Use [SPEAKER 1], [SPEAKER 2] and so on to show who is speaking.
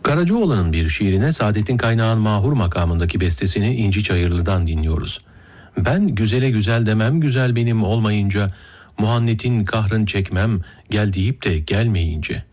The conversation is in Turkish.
[SPEAKER 1] Karacaoğlan'ın bir şiirine Saadettin Kaynağ'ın Mahur makamındaki bestesini İnci Çayırlı'dan dinliyoruz. Ben güzele güzel demem, güzel benim olmayınca, muhannetin kahrın çekmem, gel deyip de gelmeyince.